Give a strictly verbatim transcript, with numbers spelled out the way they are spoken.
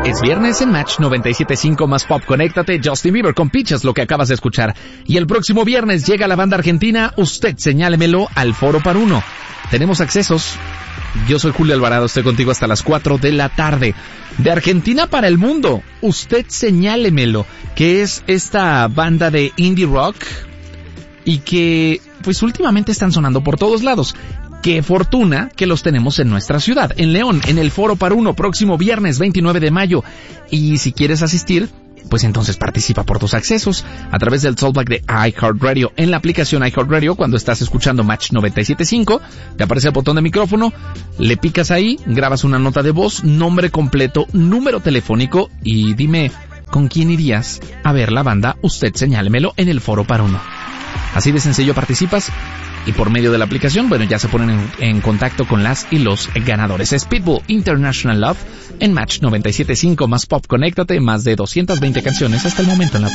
Es viernes en Match noventa y siete punto cinco más Pop. Conéctate, Justin Bieber con Peaches, lo que acabas de escuchar. Y el próximo viernes llega la banda argentina Usted Señálemelo al Foro Par Uno. Tenemos accesos. Yo soy Julio Alvarado, estoy contigo hasta las cuatro de la tarde. De Argentina para el mundo, Usted Señálemelo, que es esta banda de indie rock y que pues últimamente están sonando por todos lados. Qué fortuna que los tenemos en nuestra ciudad, en León, en el Foro Par Uno, próximo viernes veintinueve de mayo. Y si quieres asistir, pues entonces participa por tus accesos a través del Talkback de iHeartRadio. En la aplicación iHeartRadio, cuando estás escuchando Match noventa y siete punto cinco, te aparece el botón de micrófono, le picas ahí, grabas una nota de voz, nombre completo, número telefónico y dime con quién irías a ver la banda Usted Señálemelo en el Foro Par Uno. Así de sencillo participas. Y por medio de la aplicación, bueno, ya se ponen en, en contacto con las y los ganadores. Es Pitbull, International Love, en Match noventa y siete punto cinco más Pop. Conéctate, más de doscientas veinte canciones hasta el momento en la